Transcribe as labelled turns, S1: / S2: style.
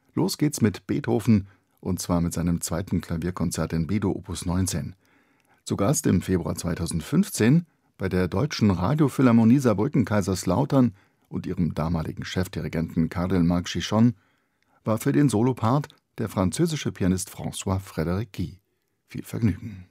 S1: Los geht's mit Beethoven, und zwar mit seinem 2. Klavierkonzert in B-Dur Opus 19. Zu Gast im Februar 2015 bei der Deutschen Radiophilharmonie Saarbrücken-Kaiserslautern und ihrem damaligen Chefdirigenten Carl-Marc Chichon war für den Solopart der französische Pianist François Frédéric Guy. Viel Vergnügen.